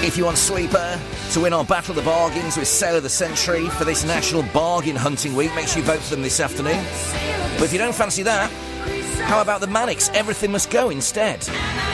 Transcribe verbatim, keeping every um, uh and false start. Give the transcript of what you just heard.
If you want Sleeper to win our Battle of the Bargains with Sale of the Century for this National Bargain Hunting Week, make sure you vote for them this afternoon. But if you don't fancy that, how about the Manics? Everything Must Go instead.